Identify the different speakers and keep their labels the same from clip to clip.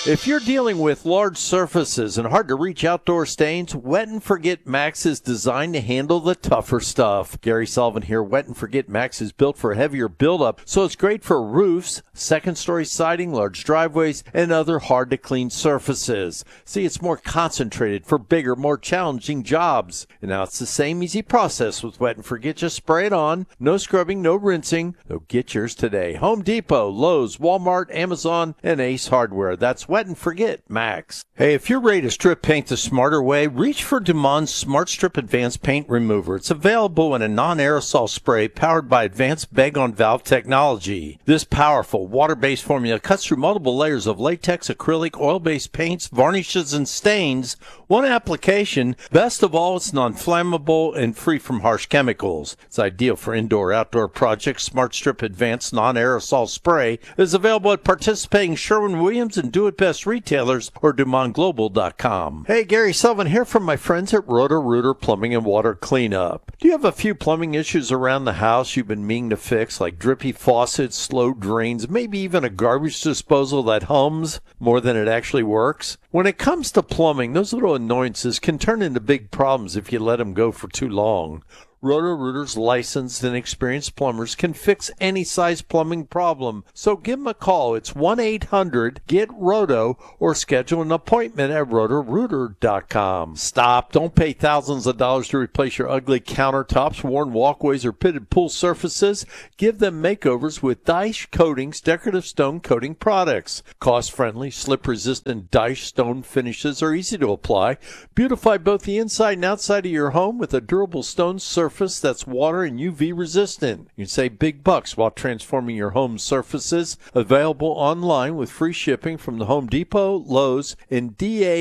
Speaker 1: If you're dealing with large surfaces and hard-to-reach outdoor stains, Wet and Forget Max is designed to handle the tougher stuff. Gary Sullivan here. Wet and Forget Max is built for heavier buildup, so it's great for roofs, second-story siding, large driveways, and other hard-to-clean surfaces. See, it's more concentrated for bigger, more challenging jobs. And now it's the same easy process with Wet and Forget. Just spray it on. No scrubbing, no rinsing. So get yours today. Home Depot, Lowe's, Walmart, Amazon, and Ace Hardware. That's Wet and Forget Max. Hey, if you're ready to strip paint the smarter way, reach for Dumond's Smart Strip Advanced Paint Remover. It's available in a non-aerosol spray powered by advanced bag-on-valve technology. This powerful water-based formula cuts through multiple layers of latex, acrylic, oil-based paints, varnishes, and stains. One application. Best of all, it's non-flammable and free from harsh chemicals. It's ideal for indoor-outdoor projects. Smart Strip Advanced Non-Aerosol Spray is available at participating Sherwin-Williams and Do-It-Best retailers or DumondGlobal.com. Hey, Gary Sullivan here from my friends at Roto-Rooter Plumbing and Water Cleanup. Do you have a few plumbing issues around the house you've been meaning to fix, like drippy faucets, slow drains, maybe even a garbage disposal that hums more than it actually works? When it comes to plumbing, those little annoyances can turn into big problems if you let them go for too long. Roto-Rooter's licensed and experienced plumbers can fix any size plumbing problem. So give them a call. It's 1-800-GET-ROTO or schedule an appointment at rotorooter.com. Stop. Don't pay thousands of dollars to replace your ugly countertops, worn walkways, or pitted pool surfaces. Give them makeovers with Daesh Coatings decorative stone coating products. Cost-friendly, slip-resistant Daesh stone finishes are easy to apply. Beautify both the inside and outside of your home with a durable stone surface that's water and UV resistant. You can save big bucks while transforming your home surfaces. Available online with free shipping from the Home Depot, Lowe's, and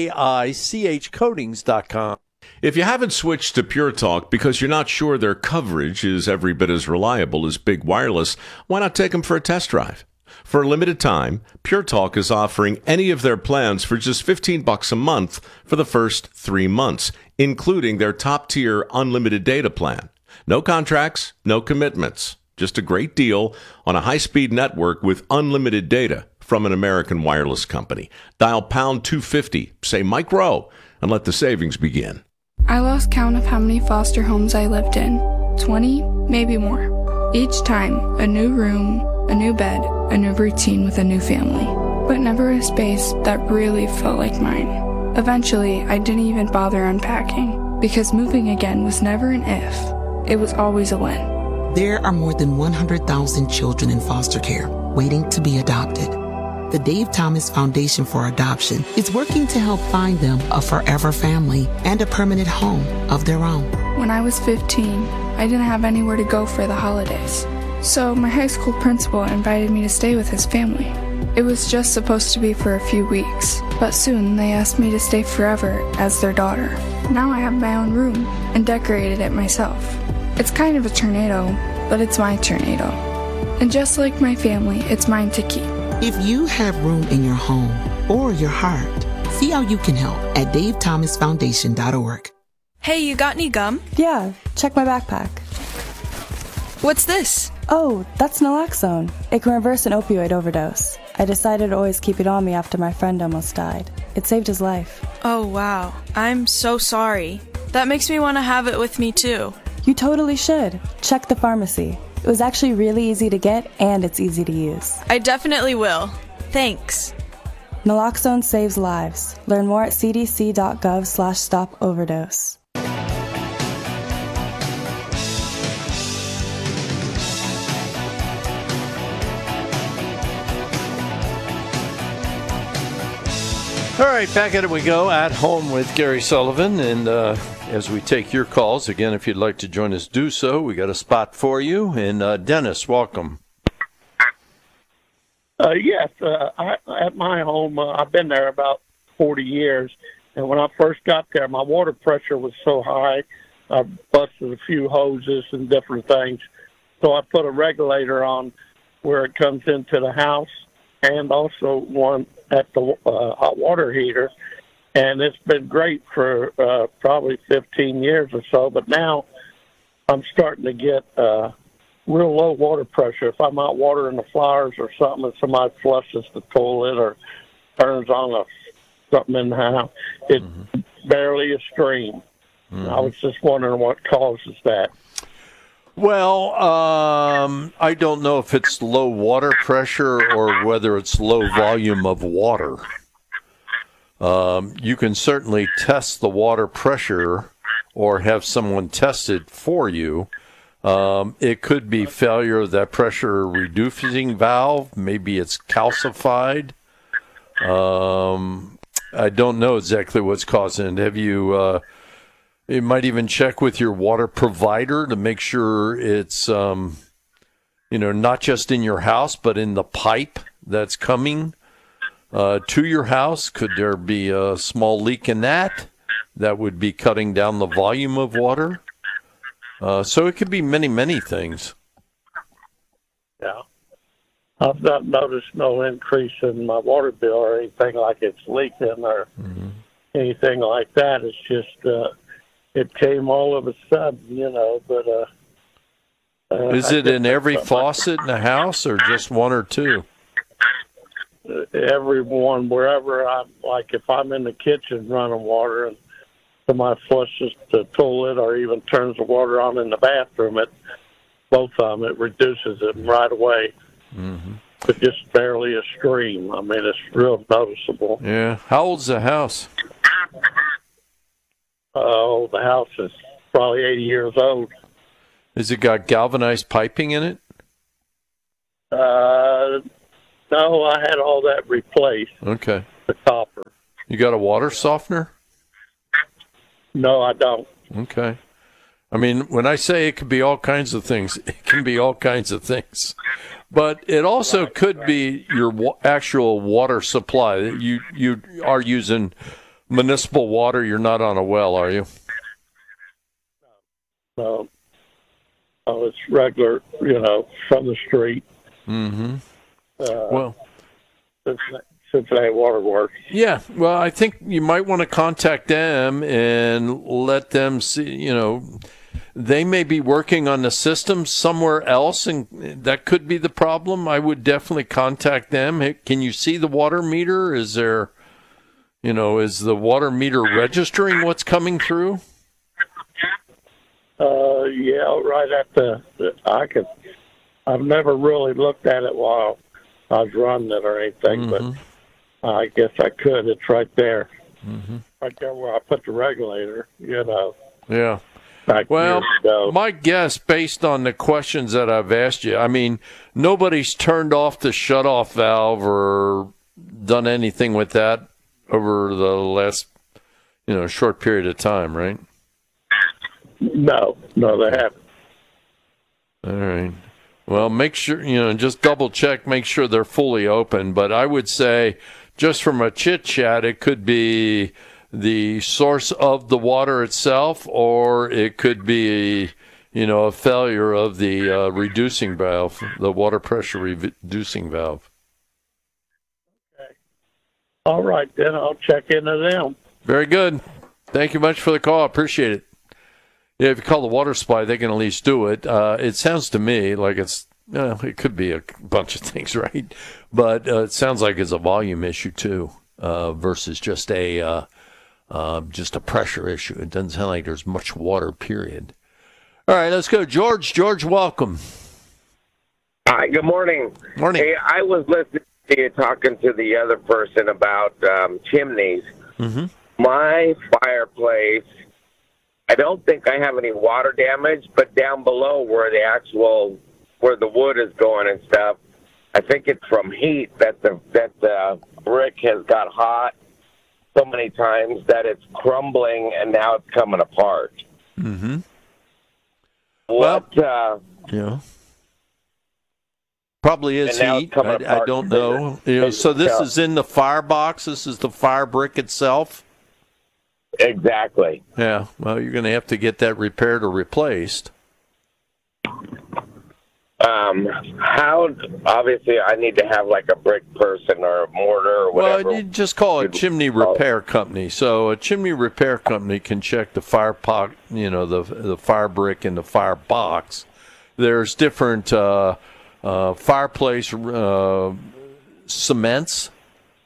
Speaker 1: DAICHcoatings.com.
Speaker 2: If you haven't switched to Pure Talk because you're not sure their coverage is every bit as reliable as Big Wireless, why not take them for a test drive? For a limited time, Pure Talk is offering any of their plans for just $15 a month for the first 3 months, including their top-tier unlimited data plan. No contracts, no commitments. Just a great deal on a high-speed network with unlimited data from an American wireless company. Dial pound 250, say Mike Rowe, and let the savings begin.
Speaker 3: I lost count of how many foster homes I lived in. 20, maybe more. Each time, a new room, a new bed, a new routine with a new family. But never a space that really felt like mine. Eventually, I didn't even bother unpacking, because moving again was never an if. It was always a when.
Speaker 4: There are more than 100,000 children in foster care waiting to be adopted. The Dave Thomas Foundation for Adoption is working to help find them a forever family and a permanent home of their own.
Speaker 3: When I was 15, I didn't have anywhere to go for the holidays. So my high school principal invited me to stay with his family. It was just supposed to be for a few weeks, but soon they asked me to stay forever as their daughter. Now I have my own room and decorated it myself. It's kind of a tornado, but it's my tornado. And just like my family, it's mine to keep.
Speaker 4: If you have room in your home or your heart, see how you can help at davethomasfoundation.org.
Speaker 5: Hey, you got any gum?
Speaker 6: Yeah, check my backpack.
Speaker 5: What's this?
Speaker 6: Oh, that's naloxone. It can reverse an opioid overdose. I decided to always keep it on me after my friend almost died. It saved his life.
Speaker 5: Oh, wow. I'm so sorry. That makes me want to have it with me, too.
Speaker 6: You totally should. Check the pharmacy. It was actually really easy to get, and it's easy to use.
Speaker 5: I definitely will. Thanks.
Speaker 6: Naloxone saves lives. Learn more at cdc.gov/stop-overdose.
Speaker 1: All right, back at it we go, at home with Gary Sullivan. And as we take your calls, again, if you'd like to join us, do so. We got a spot for you. And Dennis, welcome.
Speaker 7: Yes, at my home, I've been there about 40 years. And when I first got there, my water pressure was so high, I busted a few hoses and different things. So I put a regulator on where it comes into the house and also one at the hot water heater. And it's been great for probably 15 years or so. But now I'm starting to get real low water pressure. If I'm out watering the flowers or something and somebody flushes the toilet or turns on something in the house. It's barely a stream. I was just wondering what causes that.
Speaker 1: Well, I don't know if it's low water pressure or whether it's low volume of water. You can certainly test the water pressure or have someone test it for you. It could be failure of that pressure reducing valve. Maybe it's calcified. I don't know exactly what's causing it. Have you... You might even check with your water provider to make sure it's, not just in your house, but in the pipe that's coming to your house. Could there be a small leak in that? That would be cutting down the volume of water. So it could be many, many things.
Speaker 7: Yeah. I've not noticed no increase in my water bill or anything like it's leaking or anything like that. It's just... it came all of a sudden, but...
Speaker 1: Is it in every faucet in the house or just one or two?
Speaker 7: Everyone, wherever if I'm in the kitchen running water and somebody flushes the toilet or even turns the water on in the bathroom, both of them, it reduces it right away. But just barely a stream. I mean, it's real noticeable.
Speaker 1: Yeah. How old's the house?
Speaker 7: Oh, the house is probably 80 years old.
Speaker 1: Has it got galvanized piping in it?
Speaker 7: No, I had all that replaced.
Speaker 1: Okay.
Speaker 7: The copper.
Speaker 1: You got a water softener?
Speaker 7: No, I don't.
Speaker 1: Okay. I mean, when I say it could be all kinds of things, it can be all kinds of things. But it also could be your actual water supply. You are using municipal water. You're not on a well, are you?
Speaker 7: No. Oh, it's regular, from the street.
Speaker 1: Well,
Speaker 7: Cincinnati Water Works.
Speaker 1: Yeah. Well, I think you might want to contact them and let them see, they may be working on the system somewhere else, and that could be the problem. I would definitely contact them. Hey, can you see the water meter? Is there, is the water meter registering what's coming through?
Speaker 7: Yeah, right at I've never really looked at it while I was running it or anything, but I guess I could. It's right there. Right there where I put the regulator,
Speaker 1: Yeah.
Speaker 7: back
Speaker 1: Well,
Speaker 7: years ago.
Speaker 1: my guess, based on the questions that I've asked you, I mean, nobody's turned off the shutoff valve or done anything with that over the last, short period of time, right?
Speaker 7: No, they haven't.
Speaker 1: All right. Well, make sure, just double check, make sure they're fully open. But I would say, just from a chit chat, it could be the source of the water itself, or it could be, a failure of the reducing valve, the water pressure reducing valve.
Speaker 7: Okay. All right, then I'll check into them.
Speaker 1: Very good. Thank you much for the call. Appreciate it. Yeah, if you call the water supply, they can at least do it. It sounds to me like it could be a bunch of things, right? But it sounds like it's a volume issue too, versus just a pressure issue. It doesn't sound like there's much water, period. All right, let's go. George, welcome.
Speaker 8: Hi, good morning.
Speaker 1: Morning.
Speaker 8: Hey, I was listening to you talking to the other person about chimneys. My fireplace, I don't think I have any water damage, but down below where the wood is going and stuff, I think it's from heat that the brick has got hot so many times that it's crumbling and now it's coming apart.
Speaker 1: Probably is heat. I don't know. So this is in the firebox. This is the fire brick itself.
Speaker 8: Exactly.
Speaker 1: Yeah. Well, you're going to have to get that repaired or replaced.
Speaker 8: How? Obviously, I need to have like a brick person or a mortar or whatever.
Speaker 1: Well, you just call a chimney repair company. So a chimney repair company can check the fire pot, the fire brick and the fire box. There's different fireplace cements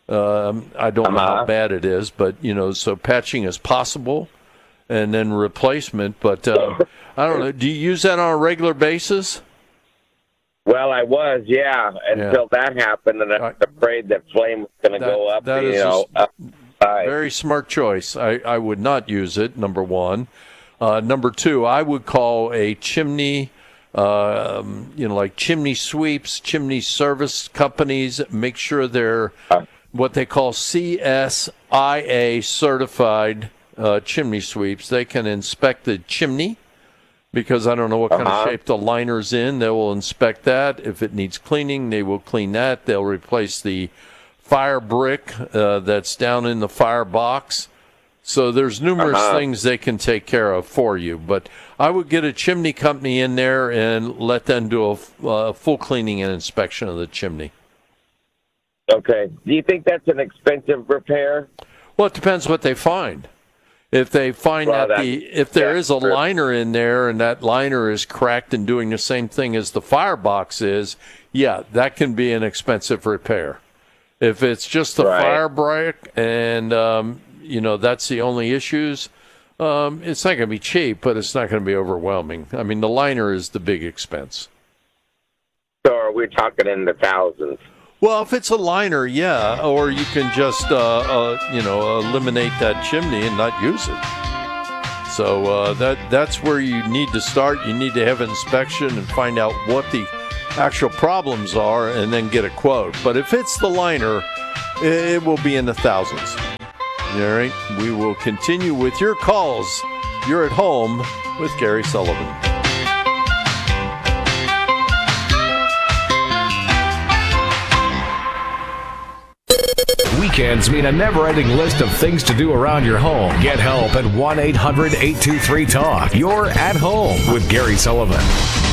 Speaker 1: I don't know how bad it is, but, so patching is possible and then replacement. But I don't know. Do you use that on a regular basis?
Speaker 8: Well, I was, until that happened, and I was afraid that flame was going to go up.
Speaker 1: That is very smart choice. I would not use it, number one. Number two, I would call a chimney, like chimney sweeps, chimney service companies, make sure they're what they call CSIA certified chimney sweeps. They can inspect the chimney, because I don't know what kind of shape the liner's in. They will inspect that. If it needs cleaning, they will clean that. They'll replace the fire brick that's down in the firebox. So there's numerous things they can take care of for you. But I would get a chimney company in there and let them do a full cleaning and inspection of the chimney.
Speaker 8: Okay. Do you think that's an expensive repair?
Speaker 1: Well, it depends what they find. If they find if there is a liner in there and that liner is cracked and doing the same thing as the firebox is, that can be an expensive repair. If it's just the fire brick and, that's the only issues, it's not going to be cheap, but it's not going to be overwhelming. I mean, the liner is the big expense.
Speaker 8: So are we talking in the thousands?
Speaker 1: Well, if it's a liner, or you can just, eliminate that chimney and not use it. So that's where you need to start. You need to have an inspection and find out what the actual problems are and then get a quote. But if it's the liner, it will be in the thousands. All right, we will continue with your calls. You're at home with Gary Sullivan.
Speaker 9: Weekends mean a never-ending list of things to do around your home. Get help at 1-800-823-TALK. You're at home with Gary Sullivan.